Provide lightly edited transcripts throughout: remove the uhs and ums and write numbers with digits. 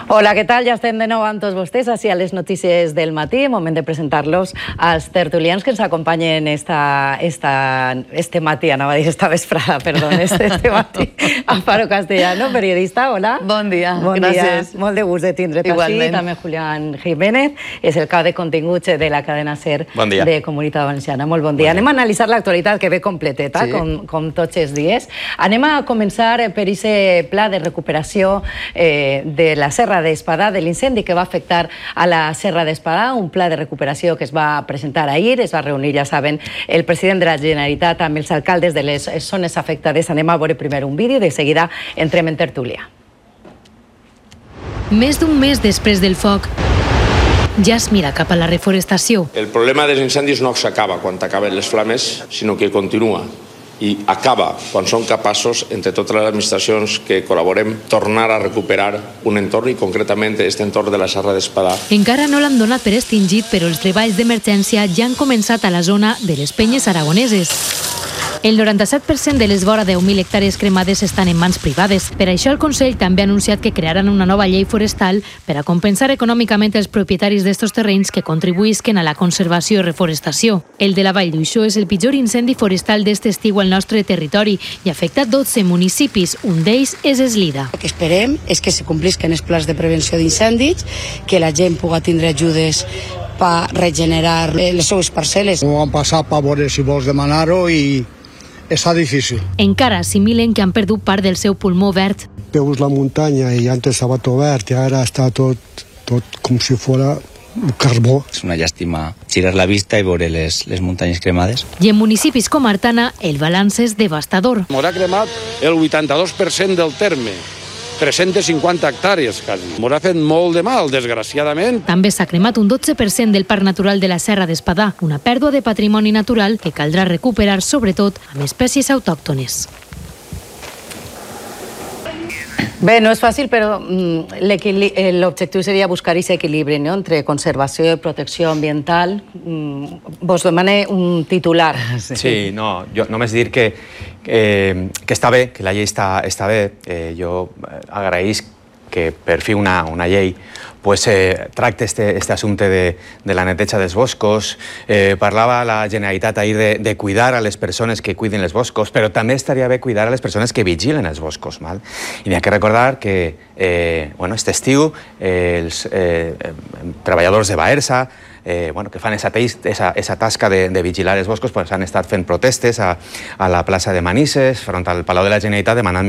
Hola, què tal? Ja estem de nou amb tots vostès així a les notícies del matí. Moment de presentar-los als tertulians que ens acompanyen este matí, anava a dir esta vesprada, perdó, este matí. Amparo Castellano, periodista, hola. Bon dia, bon gràcies. Dia. Molt de gust de tindre't així. També Julián Jiménez, és el cap de continguts de la cadena SER de Comunitat Valenciana. Molt bon dia. Anem a analitzar l'actualitat que ve completeta, com tots els dies. Anem a començar per aquest pla de recuperació de la Serra d'Espadà, de l'incendi que va afectar a la Serra d'Espadà, un pla de recuperació que es va presentar ahir, es va reunir, ja saben, el president de la Generalitat amb els alcaldes de les zones afectades. Anem a veure primer un vídeo i de seguida entrem en tertúlia. Més d'un mes després del foc, ja es mira cap a la reforestació. El problema dels incendis no s'acaba quan acaben les flames, sinó que continua. I acaba quan som capaços, entre totes les administracions que col·laborem, tornar a recuperar un entorn, i concretament aquest entorn de la Serra d'Espadà. Encara no l'han donat per extingit, però els treballs d'emergència ja han començat a la zona de les Penyes Aragoneses. El 97% de les vora 10.000 hectàrees cremades estan en mans privades. Per això el Consell també ha anunciat que crearan una nova llei forestal per a compensar econòmicament els propietaris d'estos terrenys que contribuïsquen a la conservació i reforestació. El de la Vall d'Uixó és el pitjor incendi forestal d'este estiu al nostre territori i afecta 12 municipis. Un d'ells és Eslida. El que esperem és que se complisquen els plans de prevenció d'incendis, que la gent pugui tindre ajudes per regenerar les seues parcel·les. No han passat per veure si vols demanar-ho i està difícil. Encara assimilen que han perdut part del seu pulmó verd. Veus la muntanya i antes estava tot verd i ara està tot com si fos un carbó. És una llàstima girar la vista i veure les muntanyes cremades. I en municipis com Artana el balanç és devastador. Mos ha cremat el 82% del terme. 350 hectàrees, quasi. Mos ha fet molt de mal, desgraciadament. També s'ha cremat un 12% del Parc Natural de la Serra d'Espadà, una pèrdua de patrimoni natural que caldrà recuperar, sobretot amb espècies autòctones. Bé, no és fàcil, però l'objectiu seria buscar aquest equilibri entre conservació i protecció ambiental. Vos demane un titular. Sí, no, jo només dir que està bé, que la llei està bé. Jo agraïsc que per fi una llei tracta este assumpte de la neteja dels boscos. Parlava la Generalitat ahir de cuidar a les persones que cuiden els boscos, però també estaria bé cuidar a les persones que vigilen els boscos. I n'hi ha que recordar que aquest estiu els treballadors de Baersa que fan aquesta tasca de vigilar els boscos han estat fent protestes a la plaça de Manises, front al Palau de la Generalitat, demanant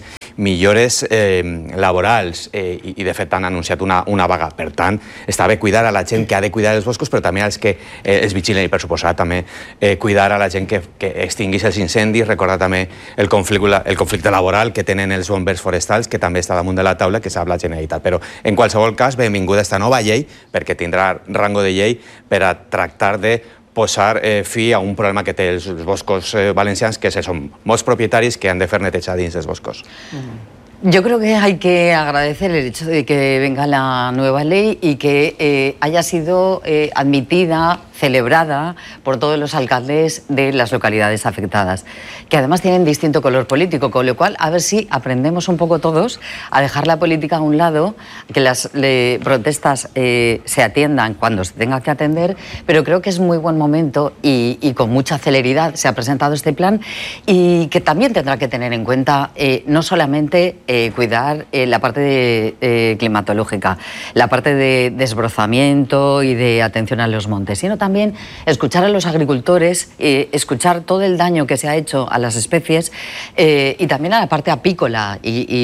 millores laborals i de fet han anunciat una vaga. Per tant, està bé cuidar a la gent que ha de cuidar els boscos, però també als que els vigilen i, per suposat, també cuidar a la gent que extinguís els incendis, recordar també el conflicte laboral que tenen els bombers forestals, que també està damunt de la taula, que sap la Generalitat. Però, en qualsevol cas, benvinguda aquesta nova llei, perquè tindrà rango de llei per a tractar de posar fi a un problema que té els boscos valencians, que són molts propietaris que han de fer neteja dins dels boscos. Yo creo que hay que agradecer el hecho de que venga la nueva ley y que haya sido admitida, celebrada por todos los alcaldes de las localidades afectadas, que además tienen distinto color político, con lo cual a ver si aprendemos un poco todos a dejar la política a un lado, que las protestas se atiendan cuando se tenga que atender, pero creo que es muy buen momento y con mucha celeridad se ha presentado este plan, y que también tendrá que tener en cuenta no solamente cuidar la parte climatológica, la parte de desbrozamiento y de atención a los montes, sino también escuchar a los agricultores, escuchar todo el daño que se ha hecho a las especies y también a la parte apícola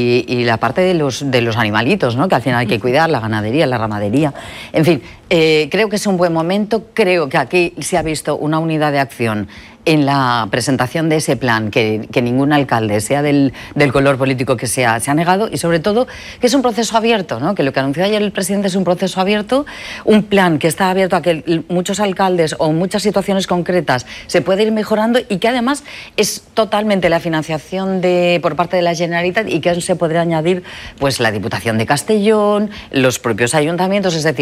y la parte de los animalitos, ¿no? Que al final hay que cuidar, la ganadería, la ramadería, en fin. Creo que es un buen momento, creo que aquí se ha visto una unidad de acción en la presentación de ese plan, que ningún alcalde, sea del color político que sea, se ha negado, y sobre todo que es un proceso abierto, ¿no? Que lo que anunció ayer el presidente es un proceso abierto, un plan que está abierto a que muchos alcaldes o muchas situaciones concretas se puede ir mejorando, y que además es totalmente la financiación por parte de la Generalitat, y que se podría añadir pues la Diputación de Castellón, los propios ayuntamientos, es decir,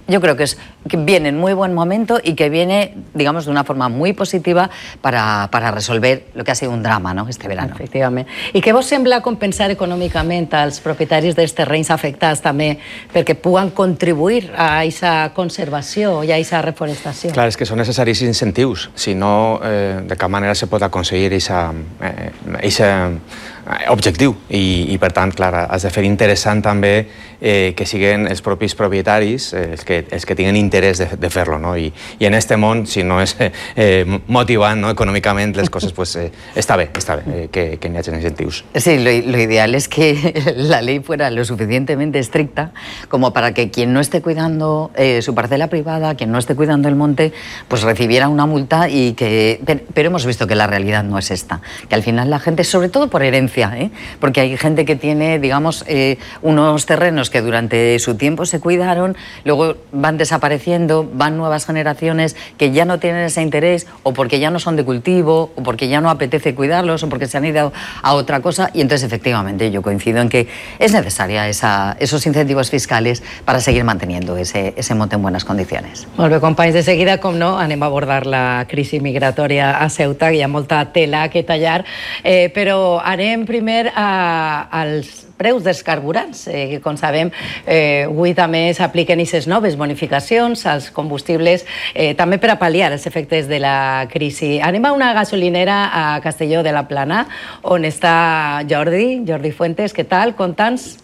Yo creo que viene en muy buen momento y que viene, digamos, de una forma muy positiva para resolver lo que ha sido un drama, no?, este verano. Efectivament. I què vos sembla compensar econòmicament als propietaris dels terrenys afectats també perquè puguen contribuir a aquesta conservació i a aquesta reforestació? Clar, és que són necessaris incentius, si no, de cap manera se pot aconseguir aquest objectiu i per tant, clar, has de fer interessant també que siguin els propis propietaris els que tinguin interès de fer-lo, no? I en aquest món, si no és motivant, no, econòmicament les coses, pues està bé que n'hi hagi incentius. Sí, lo ideal es que la ley fuera lo suficientemente estricta como para que quien no esté cuidando su parcela privada, quien no esté cuidando el monte, pues recibiera una multa y que... Pero hemos visto que la realidad no es esta, que al final la gente, sobre todo por herencia, porque hay gente que tiene, digamos, unos terrenos que durante su tiempo se cuidaron, luego van desapareciendo, van nuevas generaciones que ya no tienen ese interés, o porque ya no son de cultivo, o porque ya no apetece cuidarlos, o porque se han ido a otra cosa, y entonces efectivamente yo coincido en que es necesaria esos incentivos fiscales para seguir manteniendo ese monte en buenas condiciones. Molt bé, companys, de seguida, com no, anem a abordar la crisi migratòria a Ceuta, que hi ha molta tela que tallar, però anem primer als preus dels carburants, que com sabem avui també s'apliquen aquestes noves bonificacions als combustibles, també per a pal·liar els efectes de la crisi. Anem a una gasolinera a Castelló de la Plana, on està Jordi Fuentes. Què tal? Conta'ns.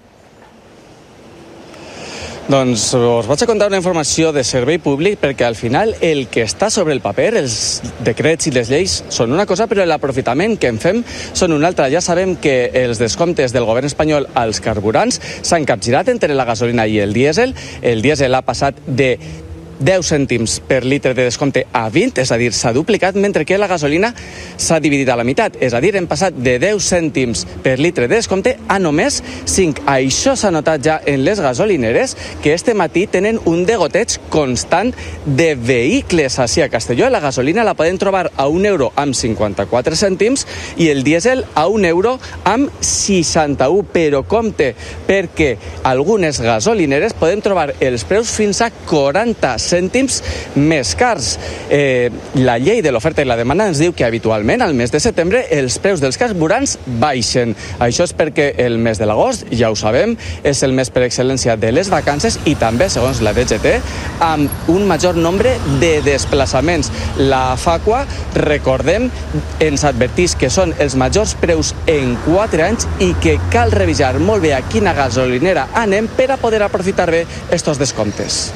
Doncs us vaig a contar una informació de servei públic perquè al final el que està sobre el paper, els decrets i les lleis són una cosa, però l'aprofitament que en fem són una altra. Ja sabem que els descomptes del govern espanyol als carburants s'han capgirat entre la gasolina i el dièsel. El dièsel ha passat de 10 cèntims per litre de descompte a 20, és a dir, s'ha duplicat, mentre que la gasolina s'ha dividit a la meitat, és a dir, hem passat de 10 cèntims per litre de descompte a només 5. Això s'ha notat ja en les gasolineres, que este matí tenen un degoteig constant de vehicles així a Castelló. La gasolina la podem trobar a €1 amb 54 cèntims i el dièsel a €1 amb 61, però compte, perquè algunes gasolineres podem trobar els preus fins a 40 cèntims més cars. La llei de l'oferta i la demanda ens diu que habitualment al mes de setembre els preus dels carburants baixen. Això és perquè el mes de l'agost, ja ho sabem, és el mes per excel·lència de les vacances i també, segons la DGT, amb un major nombre de desplaçaments. La FACUA, recordem, ens advertís que són els majors preus en 4 anys i que cal revisar molt bé a quina gasolinera anem per a poder aprofitar bé estos descomptes.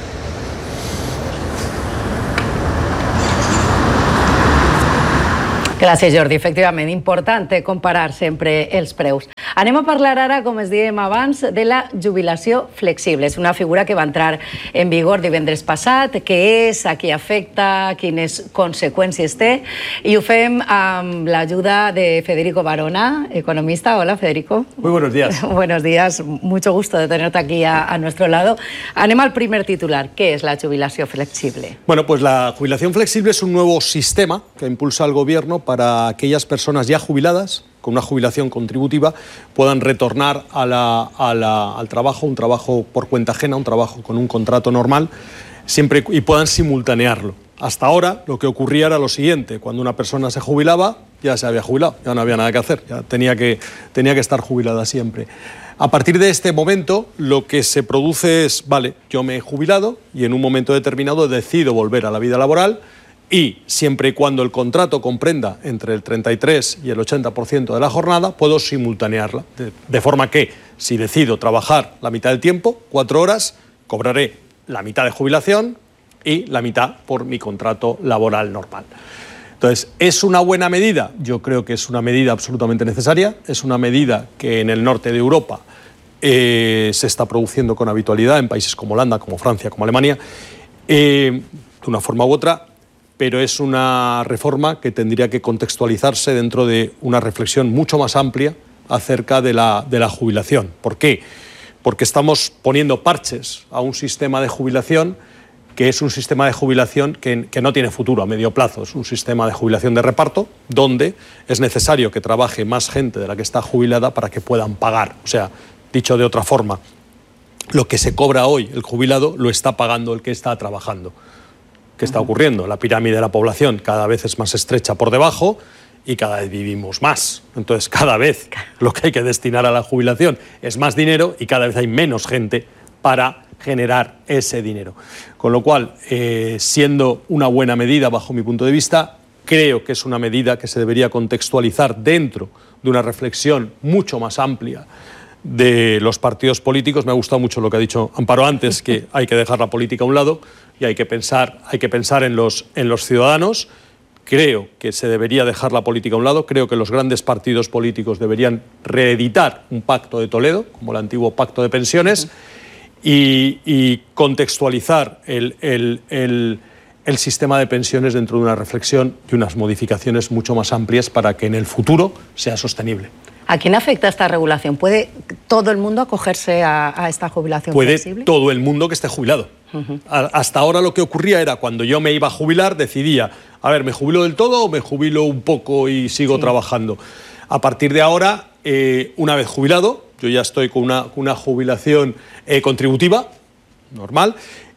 Gràcies, Jordi. Efectivament, important comparar sempre els preus. Anem a parlar ara, com es dèiem abans, de la jubilació flexible. És una figura que va entrar en vigor divendres passat. Què és, a qui afecta, quines conseqüències té? I ho fem amb l'ajuda de Federico Barona, economista. Hola, Federico. Muy buenos días. Buenos días. Mucho gusto de tenerte aquí a nuestro lado. Anem al primer titular. ¿Qué es la jubilación flexible? Bueno, pues la jubilación flexible es un nuevo sistema que impulsa el gobierno para aquellas personas ya jubiladas con una jubilación contributiva puedan retornar al trabajo, un trabajo por cuenta ajena, un trabajo con un contrato normal, siempre y puedan simultanearlo. Hasta ahora lo que ocurría era lo siguiente: cuando una persona se jubilaba, ya se había jubilado, ya no había nada que hacer, ya tenía que estar jubilada siempre. A partir de este momento, lo que se produce es, vale, yo me he jubilado y en un momento determinado decido volver a la vida laboral, y siempre y cuando el contrato comprenda entre el 33 y el 80% de la jornada, puedo simultanearla. De forma que, si decido trabajar la mitad del tiempo, 4 horas, cobraré la mitad de jubilación y la mitad por mi contrato laboral normal. Entonces, ¿es una buena medida? Yo creo que es una medida absolutamente necesaria. Es una medida que en el norte de Europa se está produciendo con habitualidad, en países como Holanda, como Francia, como Alemania, de una forma u otra. Pero es una reforma que tendría que contextualizarse dentro de una reflexión mucho más amplia acerca de la jubilación. ¿Por qué? Porque estamos poniendo parches a un sistema de jubilación que es un sistema de jubilación que no tiene futuro a medio plazo. Es un sistema de jubilación de reparto donde es necesario que trabaje más gente de la que está jubilada para que puedan pagar. O sea, dicho de otra forma, lo que se cobra hoy el jubilado lo está pagando el que está trabajando. ¿Qué está ocurriendo? La pirámide de la población cada vez es más estrecha por debajo y cada vez vivimos más. Entonces, cada vez lo que hay que destinar a la jubilación es más dinero y cada vez hay menos gente para generar ese dinero. Con lo cual, siendo una buena medida bajo mi punto de vista, creo que es una medida que se debería contextualizar dentro de una reflexión mucho más amplia de los partidos políticos. Me ha gustado mucho lo que ha dicho Amparo antes, que hay que dejar la política a un lado y hay que pensar en los ciudadanos. Creo que se debería dejar la política a un lado. Creo que los grandes partidos políticos deberían reeditar un pacto de Toledo, como el antiguo pacto de pensiones, y contextualizar el sistema de pensiones dentro de una reflexión y unas modificaciones mucho más amplias para que en el futuro sea sostenible. ¿A quién afecta esta regulación? ¿Puede todo el mundo acogerse a esta jubilación flexible? Puede todo el mundo que esté jubilado. Hasta ahora lo que ocurría era cuando yo me iba a jubilar, decidía, a ver, ¿me jubilo del todo o me jubilo un poco y sigo trabajando? A partir de ahora, una vez jubilado, yo ya estoy con una jubilación contributiva, normal,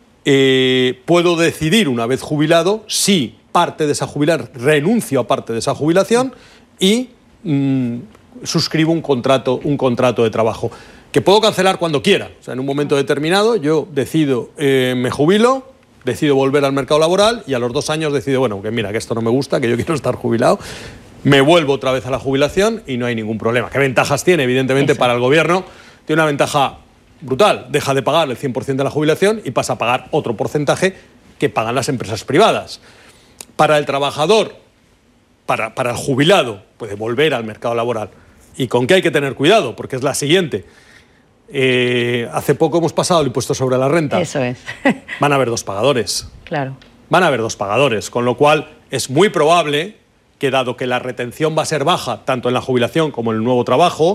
puedo decidir una vez jubilado si parte de esa renuncio a parte de esa jubilación y suscribo un contrato de trabajo que puedo cancelar cuando quiera. O sea, en un momento determinado yo decido, me jubilo, decido volver al mercado laboral y a los 2 años decido, bueno, que mira, que esto no me gusta, que yo quiero estar jubilado, me vuelvo otra vez a la jubilación y no hay ningún problema. ¿Qué ventajas tiene? Evidentemente, para el gobierno tiene una ventaja brutal. Deja de pagar el 100% de la jubilación y pasa a pagar otro porcentaje que pagan las empresas privadas. Para el trabajador, para el jubilado, puede volver al mercado laboral. ¿Y con qué hay que tener cuidado? Porque es la siguiente. Hace poco hemos pasado el impuesto sobre la renta. Eso es. Van a haber 2 pagadores. Claro. Van a haber 2 pagadores, con lo cual es muy probable que, dado que la retención va a ser baja, tanto en la jubilación como en el nuevo trabajo,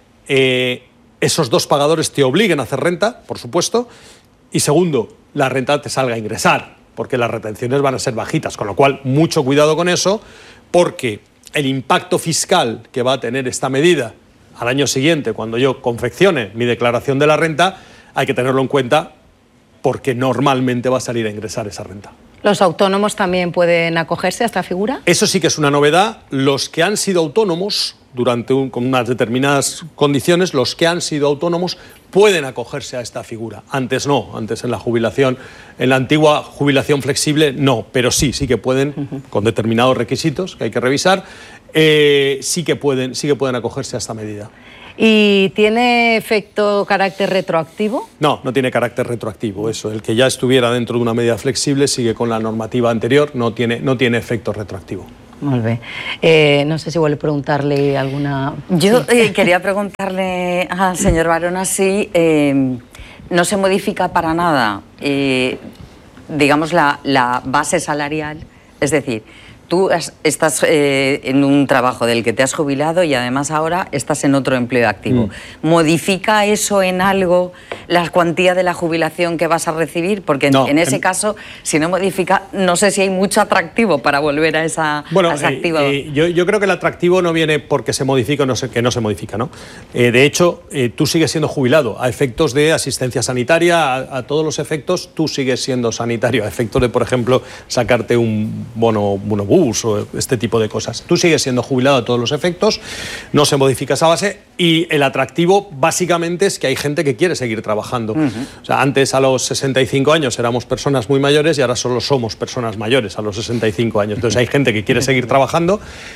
esos 2 pagadores te obliguen a hacer renta, por supuesto, y segundo, la renta te salga a ingresar, porque las retenciones van a ser bajitas, con lo cual mucho cuidado con eso, porque el impacto fiscal que va a tener esta medida al año siguiente, cuando yo confeccione mi declaración de la renta, hay que tenerlo en cuenta porque normalmente va a salir a ingresar esa renta. ¿Los autónomos también pueden acogerse a esta figura? Eso sí que es una novedad. Los que han sido autónomos, con unas determinadas condiciones, los que han sido autónomos pueden acogerse a esta figura. Antes no, antes en la jubilación, en la antigua jubilación flexible no, pero sí que pueden, con determinados requisitos que hay que revisar, sí que pueden acogerse a esta medida. ¿Y tiene carácter retroactivo? No, no tiene carácter retroactivo. Eso, el que ya estuviera dentro de una medida flexible sigue con la normativa anterior, no tiene efecto retroactivo. Muy bien. No sé si vuelve a preguntarle alguna... Yo quería preguntarle al señor Barona si no se modifica para nada, digamos, la base salarial, es decir, tú estás en un trabajo del que te has jubilado y además ahora estás en otro empleo activo. ¿Modifica eso en algo la cuantía de la jubilación que vas a recibir? Porque no, en ese caso, si no modifica, no sé si hay mucho atractivo para volver a esa activo. Yo creo que el atractivo no viene porque se modifica o que no se modifica, ¿no? De hecho, tú sigues siendo jubilado. A efectos de asistencia sanitaria, a todos los efectos, tú sigues siendo sanitario. A efectos de, por ejemplo, sacarte un bono bus o este tipo de cosas. Tú sigues siendo jubilado a todos los efectos, no se modifica esa base y el atractivo básicamente es que hay gente que quiere seguir trabajando. O sea, antes a los 65 años éramos personas muy mayores y ahora solo somos personas mayores a los 65 años. Entonces hay gente que quiere seguir trabajando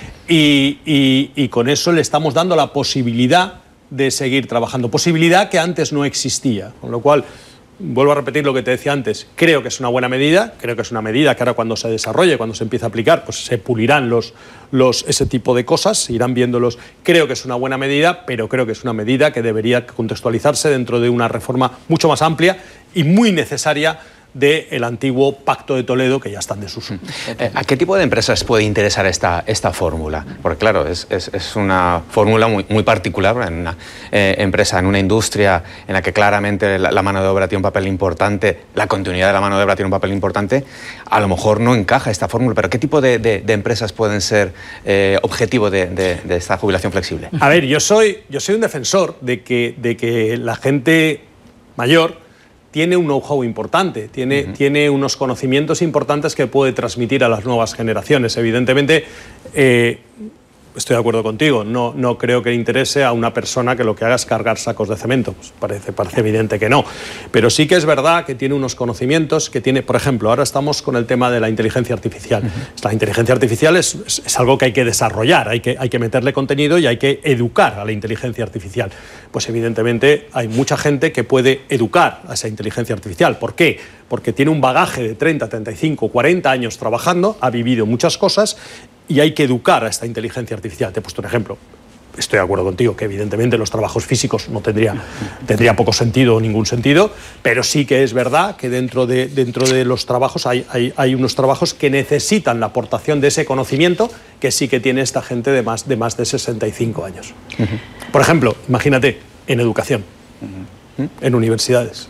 y con eso le estamos dando la posibilidad de seguir trabajando. Posibilidad que antes no existía, con lo cual... Vuelvo a repetir lo que te decía antes, creo que es una buena medida, creo que es una medida que ahora cuando se desarrolle, cuando se empiece a aplicar, pues se pulirán ese tipo de cosas, se irán viéndolos. Creo que es una buena medida, pero creo que es una medida que debería contextualizarse dentro de una reforma mucho más amplia y muy necesaria del antiguo Pacto de Toledo, que ya está en desuso. ¿A qué tipo de empresas puede interesar esta fórmula? Porque claro, es una fórmula muy particular en una empresa, en una industria en la que claramente la mano de obra tiene un papel importante, la continuidad de la mano de obra tiene un papel importante. A lo mejor no encaja esta fórmula, pero ¿qué tipo de empresas pueden ser objetivo de esta jubilación flexible? A ver, yo soy un defensor de que la gente mayor, tiene un know-how importante, tiene unos conocimientos importantes que puede transmitir a las nuevas generaciones. Evidentemente, estoy de acuerdo contigo, no creo que le interese a una persona que lo que haga es cargar sacos de cemento. Pues parece evidente que no. Pero sí que es verdad que tiene unos conocimientos que tiene, por ejemplo, ahora estamos con el tema de la inteligencia artificial. La inteligencia artificial es algo que hay que desarrollar, hay que meterle contenido y hay que educar a la inteligencia artificial. Pues evidentemente hay mucha gente que puede educar a esa inteligencia artificial. ¿Por qué? Porque tiene un bagaje de 30, 35, 40 años trabajando, ha vivido muchas cosas y hay que educar a esta inteligencia artificial. Te he puesto un ejemplo. Estoy de acuerdo contigo que evidentemente los trabajos físicos no tendría poco sentido o ningún sentido, pero sí que es verdad que dentro de los trabajos hay unos trabajos que necesitan la aportación de ese conocimiento que sí que tiene esta gente de más de 65 años. Por ejemplo, imagínate, en educación, en universidades.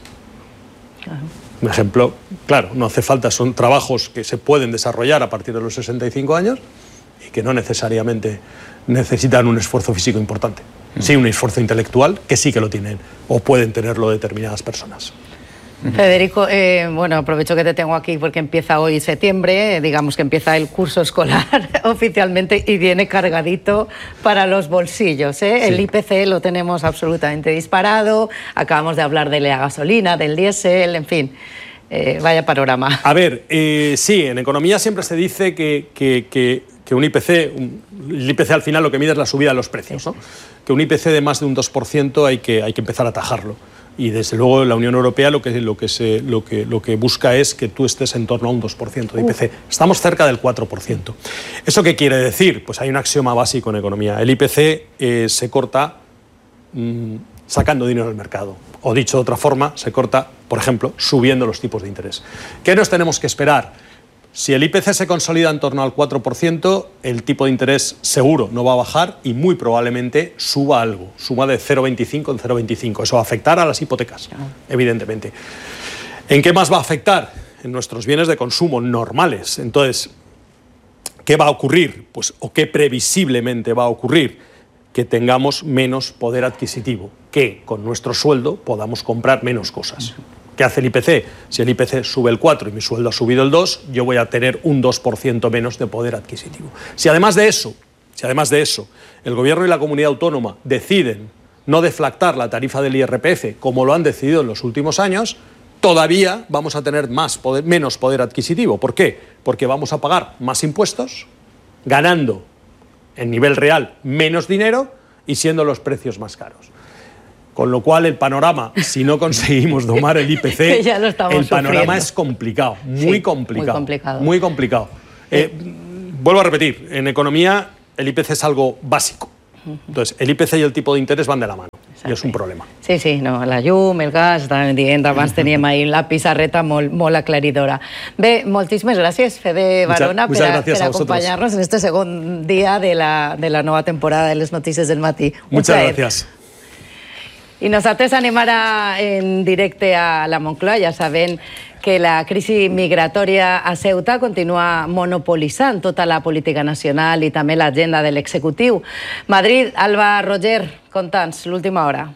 Un ejemplo, claro, no hace falta, son trabajos que se pueden desarrollar a partir de los 65 años y que no necesariamente necesitan un esfuerzo físico importante. Sí, un esfuerzo intelectual que sí que lo tienen o pueden tenerlo determinadas personas. Federico, bueno, aprovecho que te tengo aquí porque empieza hoy septiembre, digamos que empieza el curso escolar oficialmente y viene cargadito para los bolsillos, ¿eh? Sí. El IPC lo tenemos absolutamente disparado, acabamos de hablar de la gasolina, del diésel, en fin, vaya panorama. A ver, sí, en economía siempre se dice que un IPC, el IPC al final lo que mide es la subida de los precios, ¿no? Que un IPC de más de un 2% hay que empezar a atajarlo. Y desde luego la Unión Europea lo que busca es que tú estés en torno a un 2% de IPC. Estamos cerca del 4%. ¿Eso qué quiere decir? Pues hay un axioma básico en economía. El IPC se corta sacando dinero del mercado. O dicho de otra forma, se corta, por ejemplo, subiendo los tipos de interés. ¿Qué nos tenemos que esperar? Si el IPC se consolida en torno al 4%, el tipo de interés seguro no va a bajar y muy probablemente suba algo, suba de 0,25 en 0,25. Eso va a afectar a las hipotecas, evidentemente. ¿En qué más va a afectar? En nuestros bienes de consumo normales. Entonces, ¿qué va a ocurrir? Pues, o qué previsiblemente va a ocurrir, que tengamos menos poder adquisitivo, que con nuestro sueldo podamos comprar menos cosas. ¿Qué hace el IPC? Si el IPC sube el 4 y mi sueldo ha subido el 2, yo voy a tener un 2% menos de poder adquisitivo. Si además de eso, el Gobierno y la comunidad autónoma deciden no deflactar la tarifa del IRPF, como lo han decidido en los últimos años, todavía vamos a tener menos poder adquisitivo. ¿Por qué? Porque vamos a pagar más impuestos, ganando en nivel real menos dinero y siendo los precios más caros. Con lo cual el panorama, si no conseguimos domar el IPC, el panorama es complicado, muy complicado. Muy complicado. Vuelvo a repetir, en economía el IPC es algo básico. Entonces, el IPC y el tipo de interés van de la mano. Exacte. I és un problema. Sí, sí, no, la llum, el gas, estàvem dient, abans teníem ahí la pissarreta molt aclaridora. Bé, moltíssimes gràcies, Fede Barona, per acompanyar-nos en este segon dia de la nova temporada de les notícies del matí. Muchas gracias. I nosaltres anem ara en directe a la Moncloa. Ja sabem que la crisi migratòria a Ceuta continua monopolitzant tota la política nacional i també l'agenda de l'executiu. Madrid, Alba Roger, conta'ns l'última hora.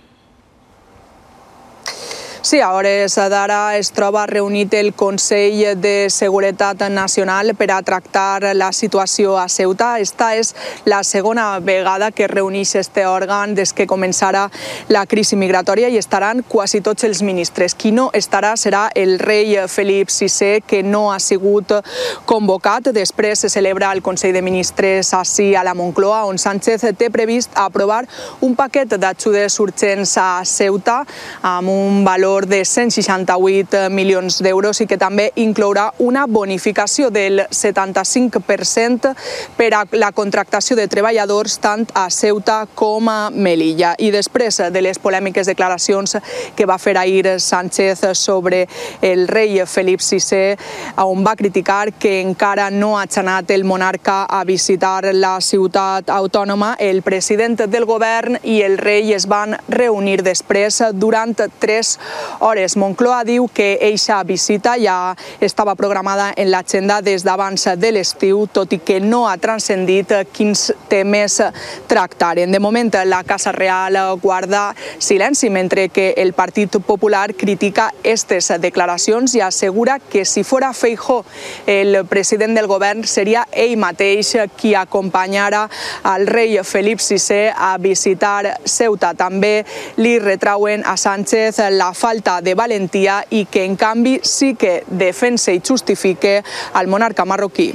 Sí, a hores d'ara es troba reunit el Consell de Seguretat Nacional per a tractar la situació a Ceuta. Esta és la segona vegada que es reuneix este òrgan des que començara la crisi migratòria i estaran quasi tots els ministres. Qui no estarà serà el rei Felip VI, que no ha sigut convocat. Després se celebra el Consell de Ministres ací a la Moncloa, on Sánchez té previst aprovar un paquet d'ajudes urgents a Ceuta amb un valor de 168 milions d'euros i que també inclourà una bonificació del 75% per a la contractació de treballadors tant a Ceuta com a Melilla. I després de les polèmiques declaracions que va fer ahir Sánchez sobre el rei Felip VI, on va criticar que encara no ha anat el monarca a visitar la ciutat autònoma, el president del govern i el rei es van reunir després durant 3 hores. Moncloa diu que eixa visita ja estava programada en l'agenda des d'abans de l'estiu, tot i que no ha transcendit quins temes tractaren. De moment, la Casa Real guarda silenci, mentre que el Partit Popular critica aquestes declaracions i assegura que si fora Feijóo el president del govern seria ell mateix qui acompanyara al rei Felip VI a visitar Ceuta. També li retrauen a Sánchez la falta de valentia i que en canvi sí que defensa i justifique al monarca marroquí.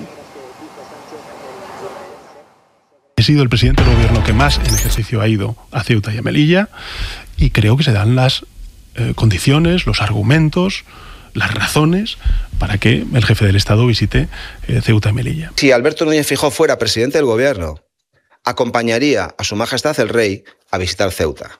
He sido el presidente del gobierno que más en ejercicio ha ido a Ceuta y a Melilla y creo que se dan las condiciones, los argumentos, las razones para que el jefe del Estado visite Ceuta y Melilla. Si Alberto Núñez Feijóo fuera presidente del gobierno, acompañaría a Su Majestad el Rey a visitar Ceuta.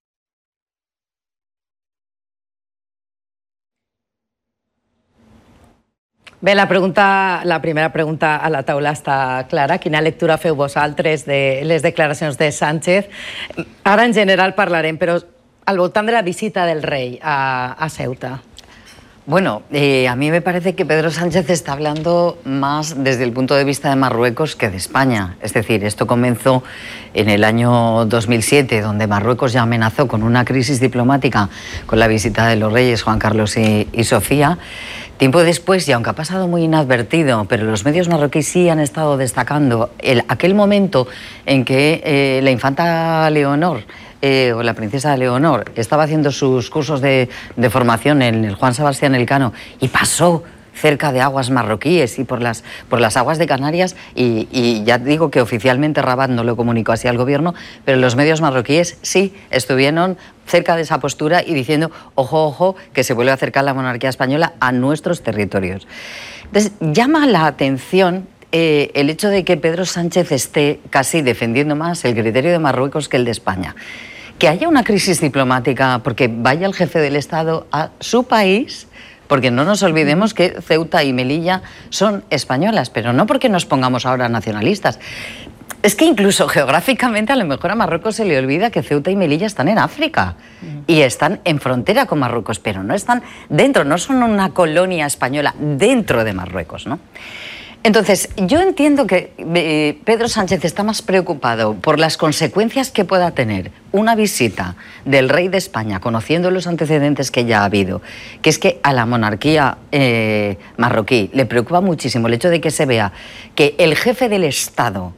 Bé, la primera pregunta a la taula està clara. Quina lectura feu vosaltres de les declaracions de Sánchez? Ara en general parlarem, però al voltant de la visita del rei a Ceuta. Bueno, a mí me parece que Pedro Sánchez está hablando más desde el punto de vista de Marruecos que de España. Es decir, esto comenzó en el año 2007, donde Marruecos ya amenazó con una crisis diplomática con la visita de los reyes Juan Carlos y Sofía. Tiempo después, y aunque ha pasado muy inadvertido, pero los medios marroquíes sí han estado destacando aquel momento en que la infanta Leonor o la princesa Leonor estaba haciendo sus cursos de formación en el Juan Sebastián Elcano y pasó cerca de aguas marroquíes y por las aguas de Canarias y ya digo que oficialmente Rabat no lo comunicó así al gobierno, pero los medios marroquíes sí estuvieron cerca de esa postura y diciendo ojo, ojo, que se vuelve a acercar la monarquía española a nuestros territorios. Entonces, llama la atención el hecho de que Pedro Sánchez esté casi defendiendo más el criterio de Marruecos que el de España. Que haya una crisis diplomática porque vaya el jefe del Estado a su país, porque no nos olvidemos que Ceuta y Melilla son españolas, pero no porque nos pongamos ahora nacionalistas. Es que incluso geográficamente a lo mejor a Marruecos se le olvida que Ceuta y Melilla están en África y están en frontera con Marruecos, pero no están dentro, no son una colonia española dentro de Marruecos, ¿no? Entonces, yo entiendo que Pedro Sánchez está más preocupado por las consecuencias que pueda tener una visita del rey de España, conociendo los antecedentes que ya ha habido, que es que a la monarquía marroquí le preocupa muchísimo el hecho de que se vea que el jefe del Estado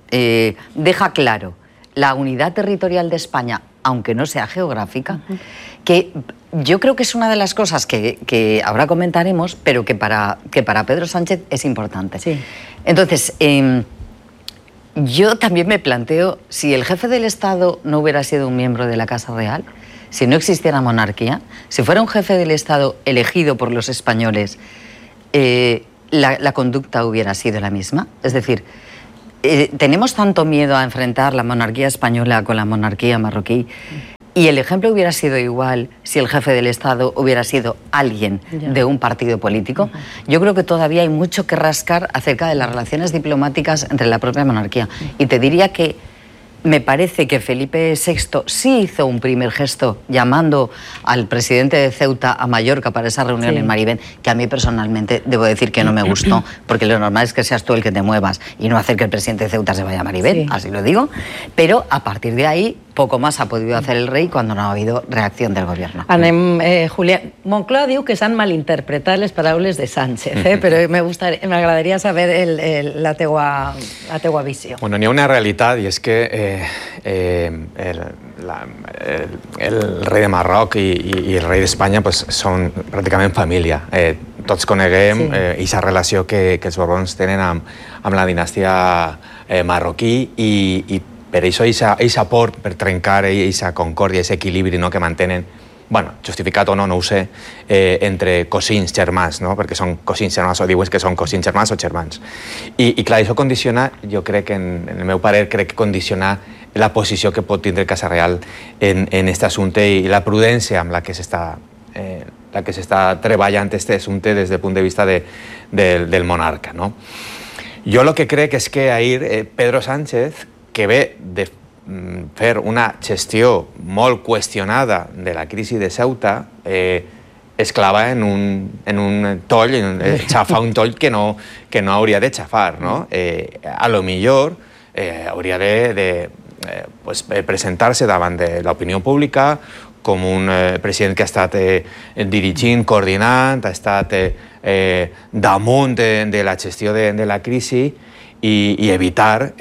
deja claro la unidad territorial de España, aunque no sea geográfica, que yo creo que es una de las cosas que ahora comentaremos, pero que para Pedro Sánchez es importante. Sí. Entonces, yo también me planteo, si el jefe del Estado no hubiera sido un miembro de la Casa Real, si no existiera monarquía, si fuera un jefe del Estado elegido por los españoles, la conducta hubiera sido la misma. Es decir, tenemos tanto miedo a enfrentar la monarquía española con la monarquía marroquí. Y el ejemplo hubiera sido igual si el jefe del Estado hubiera sido alguien de un partido político. Yo creo que todavía hay mucho que rascar acerca de las relaciones diplomáticas entre la propia monarquía. Y te diría que me parece que Felipe VI sí hizo un primer gesto llamando al presidente de Ceuta a Mallorca para esa reunión en Maribén, que a mí personalmente debo decir que no me gustó, porque lo normal es que seas tú el que te muevas y no hacer que el presidente de Ceuta se vaya a Maribén, así lo digo. Pero a partir de ahí, poco más ha podido hacer el rei cuando no ha habido reacció del govern. Anem, Julià. Moncloa diu que s'han malinterpretat les paraules de Sánchez, però m'agradaria saber la teua visió. Bueno, n'hi ha una realitat i és que el rei de Marroc i el rei d'Espanya són pràcticament família. Tots coneguem aquesta relació que els Borbons tenen amb la dinastia marroquí i per això aquesta por per trencar aquesta concòrdia, aquest equilibri que mantenen, justificat o no, no ho sé, entre cosins germans, perquè són cosins germans o diuen que són cosins germans o germans. I clar, això condiciona, jo crec, en el meu parer, crec que condiciona la posició que pot tindre Casa Real en aquest assumpte i la prudència amb la que s'està treballant aquest assumpte des del punt de vista del monarca. Jo el que crec és que ahir Pedro Sánchez, que ve fer una gestió molt qüestionada de la crisi de Ceuta es clava en un toll, xafa un toll que no hauria de xafar, no? A lo millor hauria de presentar-se davant de l'opinió pública com un president que ha estat dirigint, coordinant, ha estat damunt de la gestió de la crisi i evitar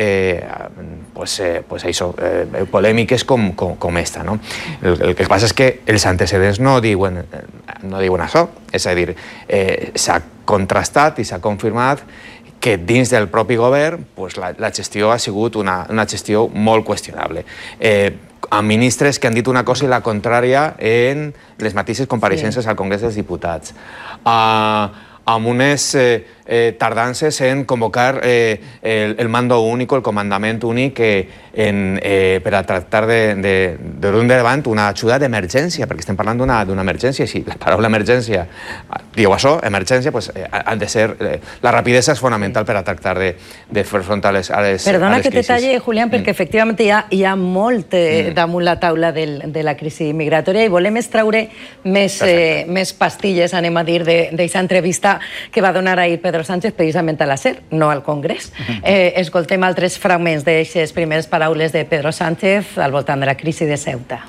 polèmiques com esta. El que passa és que els antecedents no diuen això, és a dir, s'ha contrastat i s'ha confirmat que dins del propi govern la gestió ha sigut una gestió molt qüestionable, amb ministres que han dit una cosa i la contrària en les mateixes compareixences al Congrés dels Diputats, amb unes tardances en convocar el mando únic o el comandament únic per a tractar de dur endavant una ajuda d'emergència, perquè estem parlant d'una emergència. Si la paraula emergència diu això, emergència, han de ser... La rapidesa és fonamental per a tractar de fer front a les crisis. Perdona que te talle, Julián, perquè efectivament hi ha molt damunt la taula de la crisi migratòria i volem extraure més pastilles, anem a dir, d'aquesta entrevista que va donar ahir Pedro Sánchez precisament a la SER, no al Congrés. Escoltem altres fragments d'aquestes primeres paraules de Pedro Sánchez al voltant de la crisi de Ceuta.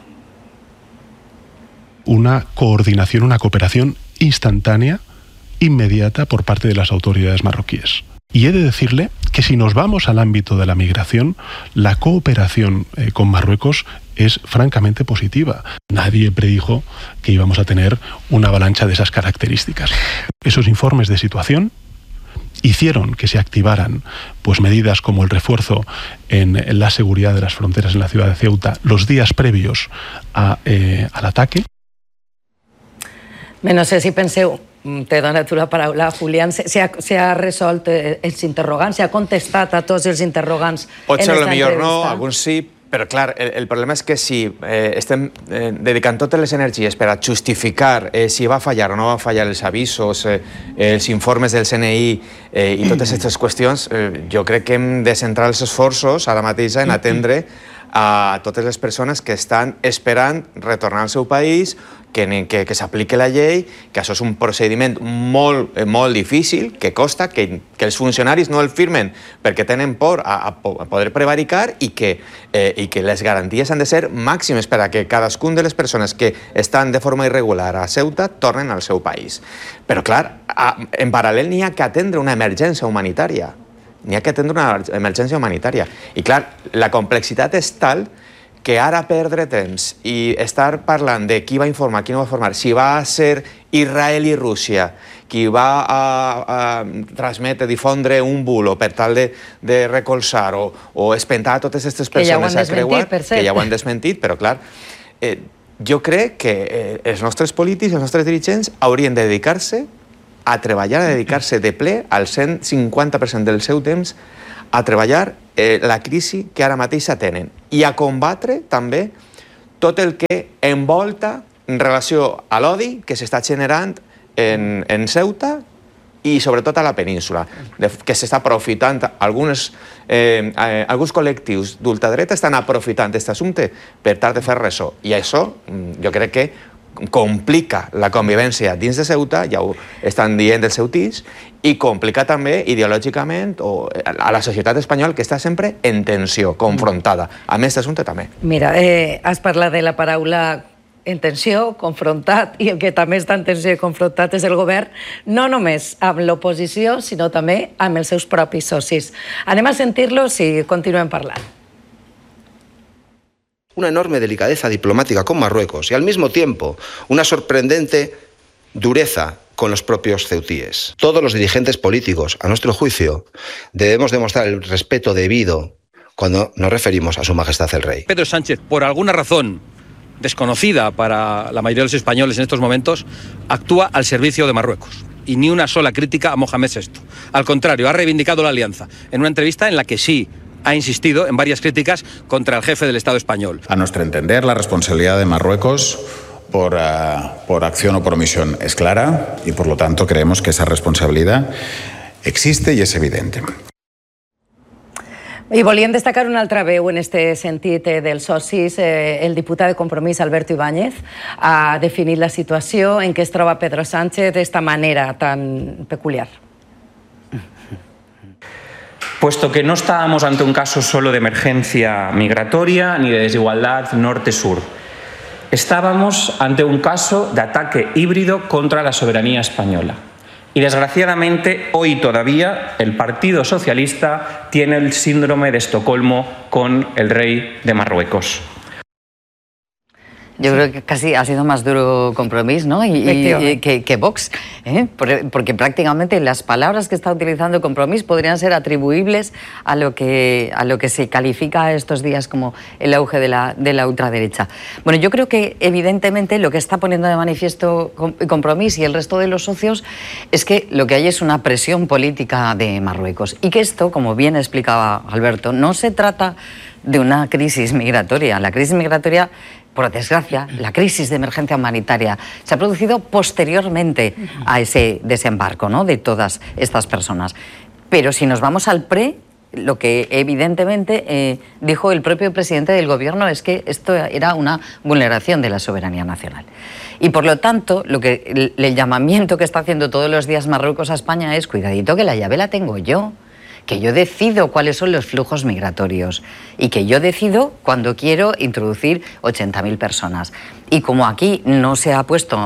Una coordinación, una cooperación instantánea, inmediata por parte de las autoridades marroquíes. Y he de decirle que si nos vamos al ámbito de la migración, la cooperación con Marruecos es francamente positiva. Nadie predijo que íbamos a tener una avalancha de esas características. Esos informes de situación hicieron que se activaran medidas como el refuerzo en la seguridad de las fronteras en la ciudad de Ceuta los días previos al ataque. No sé si penseu, te dona tu la paraula, Julián, s'ha resolt els interrogants, s'ha contestat a tots els interrogants en aquesta entrevista? Potser no, alguns sí, però clar, el problema és que si estem dedicant totes les energies per a justificar si va fallar o no va fallar els avisos, els informes del CNI i totes aquestes qüestions, jo crec que hem de centrar els esforços ara mateix en atendre a totes les persones que estan esperant retornar al seu país, que s'apliqui la llei, que això és un procediment molt difícil, que costa, que els funcionaris no el firmen perquè tenen por a poder prevaricar i que les garanties han de ser màximes per a que cadascun de les persones que estan de forma irregular a Ceuta tornen al seu país. Però, clar, en paral·lel n'hi ha que atendre una emergència humanitària. N'hi ha que atendre una emergència humanitària. I, clar, la complexitat és tal que ara perdre temps i estar parlant de qui va informar, qui no va informar, si va ser Israel i Rússia qui va a transmetre, difondre un bulo per tal de recolzar o espentar a totes aquestes persones a creuar, que ja ho han desmentit, però clar, jo crec que els nostres polítics, els nostres dirigents haurien de dedicar-se a treballar, a dedicar-se de ple al 150% del seu temps a treballar la crisi que ara mateix tenen i a combatre també tot el que envolta en relació a l'odi que s'està generant en Ceuta i sobretot a la península, que s'està aprofitant, alguns col·lectius d'ultradreta estan aprofitant aquest assumpte per tal de fer ressò. I això jo crec que complica la convivència dins de Ceuta, ja ho estan dient els ceutins, i complica també ideològicament a la societat espanyola que està sempre en tensió, confrontada. A més, aquest assumpte també. Mira, has parlat de la paraula en tensió, confrontat, i el que també està en tensió i confrontat és el govern, no només amb l'oposició, sinó també amb els seus propis socis. Anem a sentir-los i continuem parlant. Una enorme delicadeza diplomática con Marruecos y al mismo tiempo una sorprendente dureza con los propios ceutíes. Todos los dirigentes políticos, a nuestro juicio, debemos demostrar el respeto debido cuando nos referimos a Su Majestad el Rey. Pedro Sánchez, por alguna razón desconocida para la mayoría de los españoles en estos momentos, actúa al servicio de Marruecos. Y ni una sola crítica a Mohamed VI. Al contrario, ha reivindicado la alianza en una entrevista en la que sí ha insistido en varias críticas contra el jefe del Estado español. A nuestro entender, la responsabilidad de Marruecos por acción o por omisión es clara y, por lo tanto, creemos que esa responsabilidad existe y es evidente. I volíem destacar una altra veu en este sentit dels socis. El diputat de Compromís, Alberto Ibáñez, ha definit la situació en què es troba Pedro Sánchez d'esta manera tan peculiar. Puesto que no estábamos ante un caso solo de emergencia migratoria ni de desigualdad norte-sur. Estábamos ante un caso de ataque híbrido contra la soberanía española. Y desgraciadamente, hoy todavía, el Partido Socialista tiene el síndrome de Estocolmo con el rey de Marruecos. Yo creo que casi ha sido más duro Compromís, ¿no? que Vox, porque prácticamente las palabras que está utilizando Compromís podrían ser atribuibles a lo que se califica estos días como el auge de la ultraderecha. Bueno, yo creo que evidentemente lo que está poniendo de manifiesto Compromís y el resto de los socios es que lo que hay es una presión política de Marruecos y que esto, como bien explicaba Alberto, no se trata de una crisis migratoria. La crisis migratoria, por desgracia, la crisis de emergencia humanitaria se ha producido posteriormente a ese desembarco, ¿no?, de todas estas personas. Pero si nos vamos al lo que evidentemente dijo el propio presidente del gobierno es que esto era una vulneración de la soberanía nacional. Y por lo tanto, el llamamiento que está haciendo todos los días Marruecos a España es: cuidadito que la llave la tengo yo, que yo decido cuáles son los flujos migratorios y que yo decido cuando quiero introducir 80.000 personas. Y como aquí no se ha puesto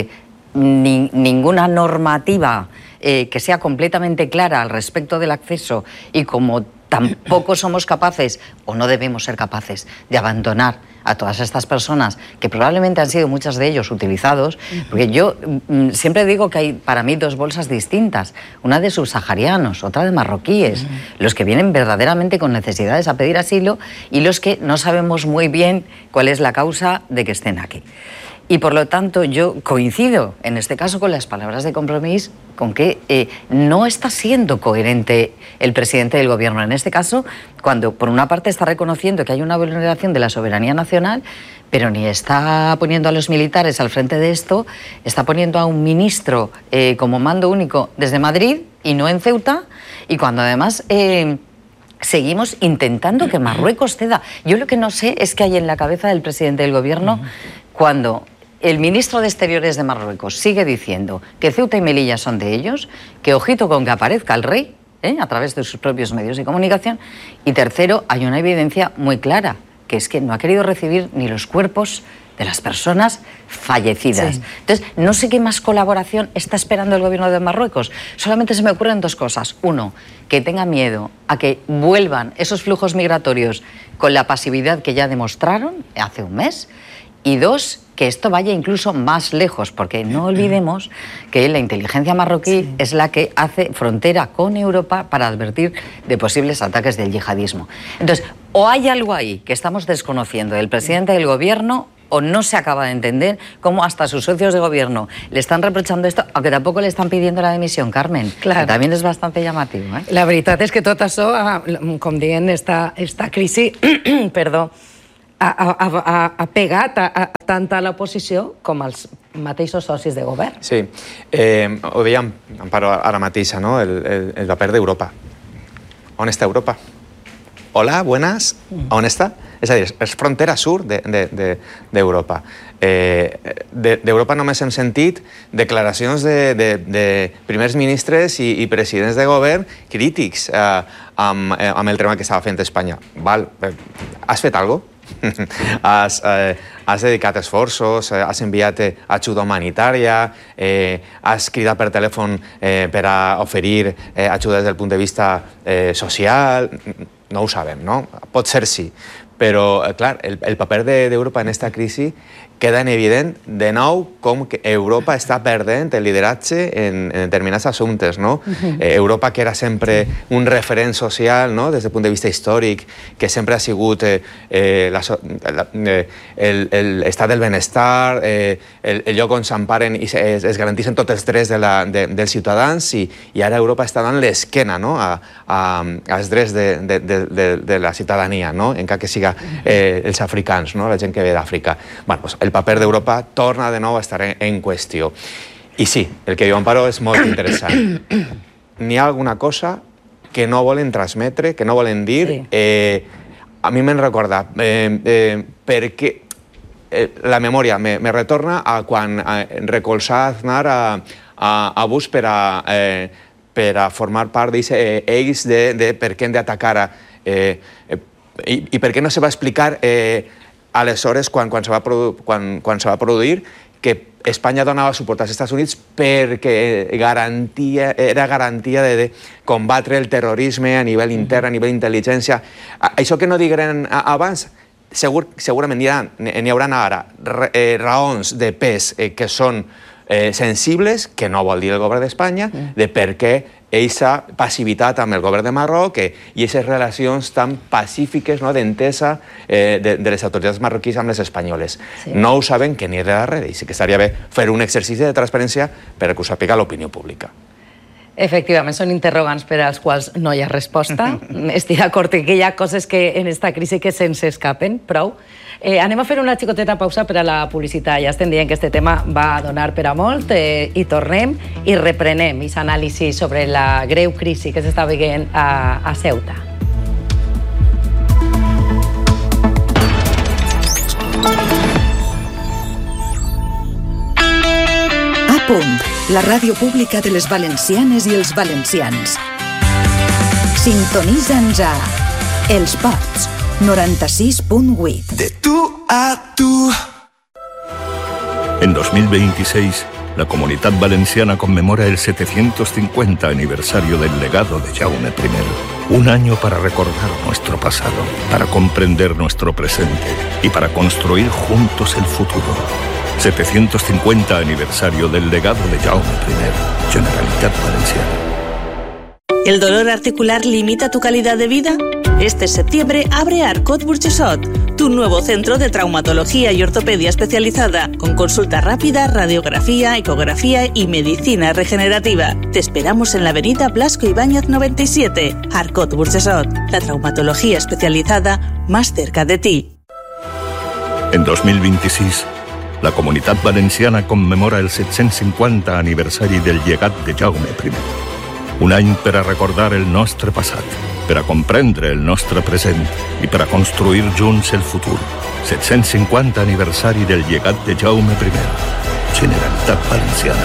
ninguna normativa que sea completamente clara al respecto del acceso, y como tampoco somos capaces, o no debemos ser capaces, de abandonar a todas estas personas, que probablemente han sido muchos de ellos utilizados, porque yo siempre digo que hay para mí dos bolsas distintas, una de subsaharianos, otra de marroquíes, los que vienen verdaderamente con necesidades a pedir asilo y los que no sabemos muy bien cuál es la causa de que estén aquí. Y por lo tanto yo coincido en este caso con las palabras de Compromís, con que no está siendo coherente el presidente del gobierno en este caso, cuando por una parte está reconociendo que hay una vulneración de la soberanía nacional, pero ni está poniendo a los militares al frente de esto, está poniendo a un ministro como mando único desde Madrid y no en Ceuta, y cuando además seguimos intentando que Marruecos ceda. Yo lo que no sé es qué hay en la cabeza del presidente del gobierno cuando el ministro de Exteriores de Marruecos sigue diciendo que Ceuta y Melilla son de ellos, que ojito con que aparezca el rey a través de sus propios medios de comunicación. Y tercero, hay una evidencia muy clara, que es que no ha querido recibir ni los cuerpos de las personas fallecidas. Sí. Entonces, no sé qué más colaboración está esperando el gobierno de Marruecos. Solamente se me ocurren dos cosas. Uno, que tenga miedo a que vuelvan esos flujos migratorios con la pasividad que ya demostraron hace un mes. Y dos, que esto vaya incluso más lejos, porque no olvidemos que la inteligencia marroquí es la que hace frontera con Europa para advertir de posibles ataques del yihadismo. Entonces, o hay algo ahí que estamos desconociendo del presidente del gobierno, o no se acaba de entender cómo hasta sus socios de gobierno le están reprochando esto, aunque tampoco le están pidiendo la dimisión, Carmen. Claro. También es bastante llamativo. La veritat és que tot això, com dient, esta crisi, perdó, ha pegat tant a l'oposició com als mateixos socis de govern. Sí, ho dèiem, Amparo, ara mateixa, no? El paper d'Europa. On està Europa? Hola, buenas, on està? És a dir, és frontera sur d'Europa. D'Europa només hem sentit declaracions de primers ministres i presidents de govern crítics amb el tema que estava fent Espanya. Has fet alguna cosa? Has dedicat esforços, has enviat ajuda humanitària, has cridat per telèfon per a oferir ajuda des del punt de vista social. No ho sabem, no? Pot ser sí, però, clar, el paper d'Europa en aquesta crisi queda en evident de nou com Europa està perdent el lideratge en determinats assumptes, no? Europa, que era sempre un referent social, no?, des del punt de vista històric, que sempre ha sigut l'estat del benestar, el lloc on s'emparen i es garanteixen tots els drets dels ciutadans, i ara Europa està donant l'esquena, no?, als drets de la ciutadania, no?, encara que siga els africans, no?, la gent que ve d'Àfrica. Bueno, doncs el paper d'Europa torna de nou a estar en qüestió. I sí, el que diu Amparo és molt interessant. N'hi ha alguna cosa que no volen transmetre, que no volen dir. A mi me'n recorda, perquè la memòria me retorna a quan recolzar Aznar a Bush per a formar part d'aquest eix de per què hem d'atacar i per què no se va explicar aleshores quan se va produir que Espanya donava suport als Estats Units perquè era garantia de combatre el terrorisme a nivell intern, a nivell d'intel·ligència. Això que no digueren abans, segurament n'hi haurà ara raons de pes que són sensibles, que no vol dir el govern d'Espanya, de per què aquesta passivitat amb el govern de Marroc i aquestes relacions tan pacífiques d'entesa de les autoritats marroquís amb les espanyoles. No ho saben que n'hi ha darrere i sí que estaria bé fer un exercici de transparència per que ho sàpiga l'opinió pública. Efectivament, són interrogants per als quals no hi ha resposta. Estic d'acord que hi ha coses que en esta crisi que se'ns escapen, prou. Anem a fer una xicoteta pausa per a la publicitat. Ja estem dient que aquest tema va donar per a molt i tornem i reprenem aquest anàlisi sobre la greu crisi que s'està veient a Ceuta. A punt, la ràdio pública de les valencianes i els valencians. Sintonitza'ns a Els Pots, 96.8. De tú a tú. En 2026, la Comunitat Valenciana conmemora el 750 aniversario del legado de Jaume I. Un año para recordar nuestro pasado, para comprender nuestro presente y para construir juntos el futuro. 750 aniversario del legado de Jaume I. Generalitat Valenciana. ¿El dolor articular limita tu calidad de vida? Este septiembre abre Arcot Burxessot, tu nuevo centro de traumatología y ortopedia especializada, con consulta rápida, radiografía, ecografía y medicina regenerativa. Te esperamos en la avenida Blasco Ibáñez 97, Arcot Burxessot, la traumatología especializada más cerca de ti. En 2026, la Comunitat Valenciana conmemora el 750 aniversari del llegat de Jaume I. Un any per a recordar el nostre passat, per a comprendre el nostre present i per a construir junts el futur. 750 aniversari del llegat de Jaume I. Generalitat Valenciana.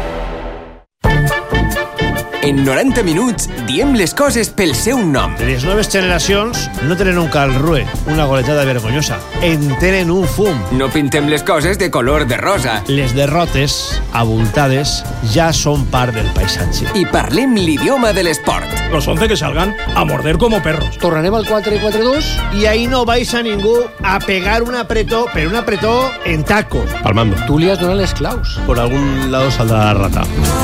En 90 minuts diem les coses pel seu nom. Les noves generacions no tenen un calrue, una goletada vergonyosa. En tenen un fum. No pintem les coses de color de rosa. Les derrotes, abultades, ja són part del paisatge. I parlem l'idioma de l'esport. Los 11 que salgan a morder como perros. Tornarem al 4-4-2 y ahí no vais a ningú a pegar un apretó, pero un apretó en taco. Palmando. Tú li has donat les claus. Por algún lado saldrá la rata.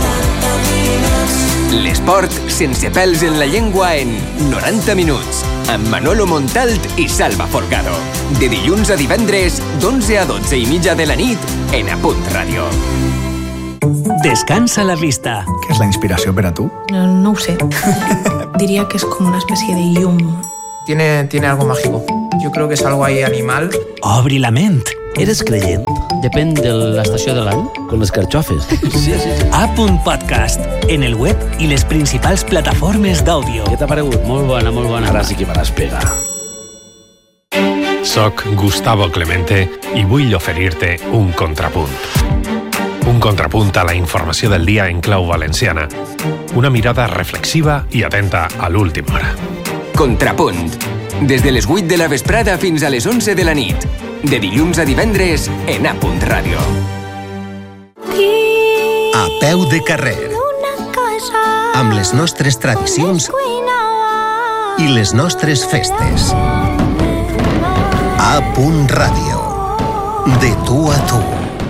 L'esport sense pèls en la llengua en 90 minuts, amb Manolo Montalt i Salva Folgado. De dilluns a divendres, d'11 a 12 i mitja de la nit, en A Punt Ràdio. Descansa la vista. ¿Qué es la inspiración para tú? No sé. Diría que es como una especie de llum. Tiene algo mágico. Yo creo que es algo ahí animal. Obri la ment. Eres creient? Depèn de l'estació de l'any, con les carxofes. Sí. A Punt Podcast, en el web i les principals plataformes d'àudio. Què t'ha paregut? Molt bona, molt bona. Ara sí que me l'has pegat. Soc Gustavo Clemente i vull oferir-te un contrapunt. Un contrapunt a la informació del dia en clau valenciana. Una mirada reflexiva i atenta a l'última hora. Contrapunt. Des de les 8 de la vesprada fins a les 11 de la nit. De dilluns a divendres en A Punt Ràdio. A peu de carrer. Amb les nostres tradicions i les nostres festes. A Punt Ràdio. De tu a tu.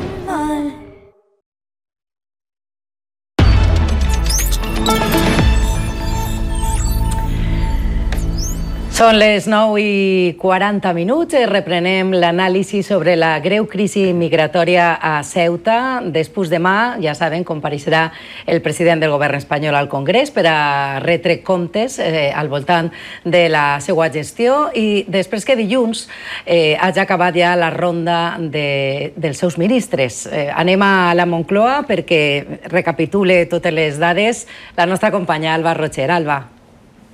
Són les 9:40. Reprenem l'anàlisi sobre la greu crisi migratòria a Ceuta. Després demà, ja saben, compareixerà el president del govern espanyol al Congrés per a retre comptes al voltant de la seva gestió i després que dilluns hagi acabat ja la ronda dels seus ministres. Anem a la Moncloa perquè recapitule totes les dades la nostra companya Alba Rocher. Alba.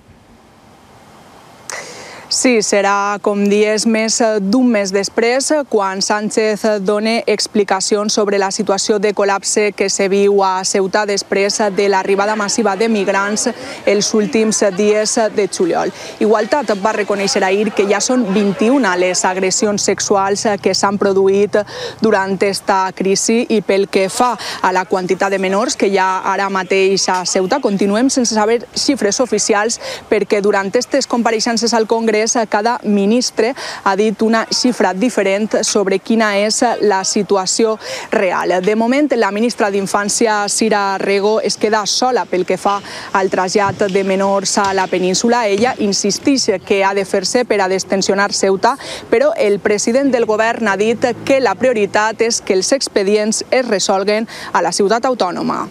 Sí, serà, com dies, més d'un mes després quan Sánchez doni explicacions sobre la situació de col·lapse que se viu a Ceuta després de l'arribada massiva de migrants els últims dies de juliol. Igualtat va reconèixer ahir que ja són 21 les agressions sexuals que s'han produït durant esta crisi i pel que fa a la quantitat de menors que hi ha ara mateix a Ceuta, continuem sense saber xifres oficials perquè durant aquestes compareixences al Congrés cada ministre ha dit una xifra diferent sobre quina és la situació real. De moment, la ministra d'Infància, Cira Rego, es queda sola pel que fa al trasllat de menors a la península. Ella insisteix que ha de fer-se per a destensionar Ceuta, però el president del govern ha dit que la prioritat és que els expedients es resolguen a la ciutat autònoma.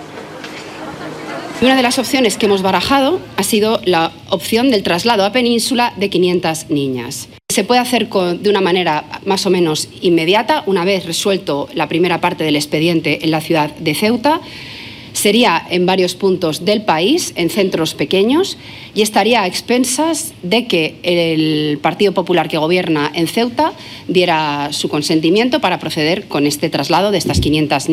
Una de las opciones que hemos barajado ha sido la opción del traslado a Península de 500 niñas. Se puede hacer de una manera más o menos inmediata, una vez resuelto la primera parte del expediente en la ciudad de Ceuta. Sería en varios puntos del país, en centros pequeños, y estaría a expensas de que el Partido Popular que gobierna en Ceuta diera su consentimiento para proceder con este traslado de estas 500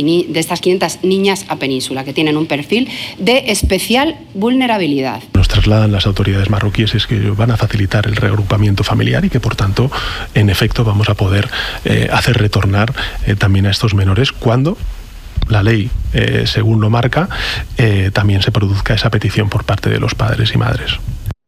niñas a Península, que tienen un perfil de especial vulnerabilidad. Nos trasladan las autoridades marroquíes es que van a facilitar el reagrupamiento familiar y que, por tanto, en efecto, vamos a poder hacer retornar también a estos menores cuando la ley, según lo marca, también se produzca esa petición por parte de los padres y madres.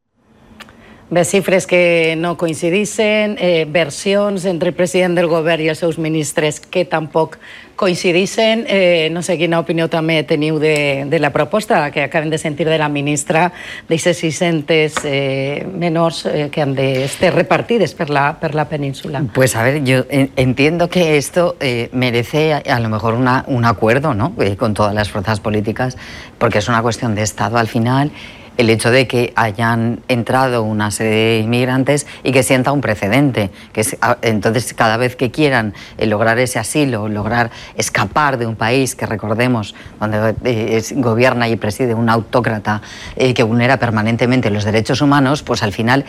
Bé, xifres que no coincidixen, versions entre el president del govern i els seus ministres que tampoc coincidixen. No sé quina opinió també teniu de la proposta que acabem de sentir de la ministra d'aquestes 600 menors que han d'estar repartides per la península. Pues a ver, yo entiendo que esto merece a lo mejor un acuerdo, ¿no? Con todas las fuerzas políticas, porque es una cuestión de Estado al final. El hecho de que hayan entrado una serie de inmigrantes y que sienta un precedente, que es, entonces cada vez que quieran lograr ese asilo, lograr escapar de un país que recordemos donde gobierna y preside un autócrata que vulnera permanentemente los derechos humanos, pues al final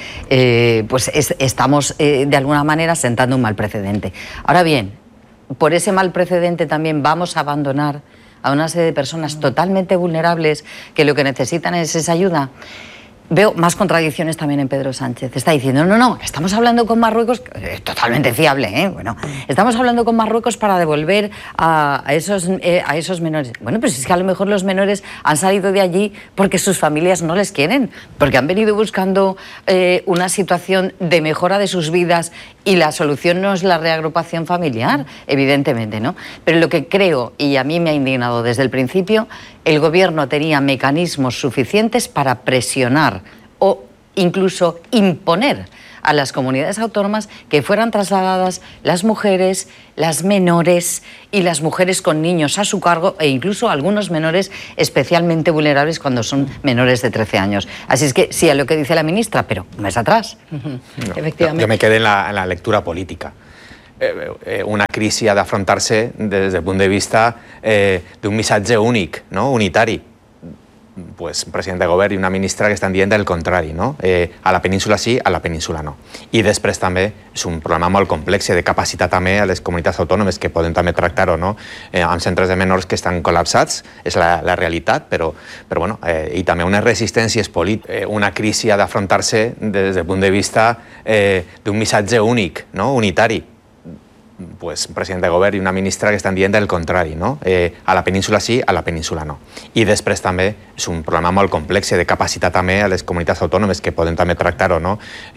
estamos de alguna manera sentando un mal precedente. Ahora bien, por ese mal precedente también vamos a abandonar a una serie de personas totalmente vulnerables que lo que necesitan es esa ayuda. Veo más contradicciones también en Pedro Sánchez. Está diciendo, no, estamos hablando con Marruecos, totalmente fiable, bueno, estamos hablando con Marruecos para devolver a esos menores. Bueno, pues es que a lo mejor los menores han salido de allí porque sus familias no les quieren, porque han venido buscando una situación de mejora de sus vidas y la solución no es la reagrupación familiar, evidentemente, ¿no? Pero lo que creo, y a mí me ha indignado desde el principio, el gobierno tenía mecanismos suficientes para presionar o incluso imponer a las comunidades autónomas que fueran trasladadas las mujeres, las menores y las mujeres con niños a su cargo e incluso algunos menores especialmente vulnerables cuando son menores de 13 años. Así es que sí a lo que dice la ministra, pero un mes atrás. Efectivamente. Yo me quedé en la lectura política. Una crisi ha d'afrontar-se des del punt de vista d'un missatge únic, no? Unitari. Pues un president de govern i una ministra que estan dient el contrari, no? A la península sí, a la península no. I després també és un problema molt complex de capacitat també a les comunitats autònomes que poden també tractar-ho, no? Amb centres de menors que estan col·lapsats, és la realitat, però bueno, i també unes resistències polítiques. Una crisi ha d'afrontar-se des del punt de vista d'un missatge únic, no? Unitari. Pues un president de govern i una ministra que estan dient el contrari, no? A la península sí, a la península no. I després també és un problema molt complex de capacitat també a les comunitats autònomes que poden també tractar-ho, no?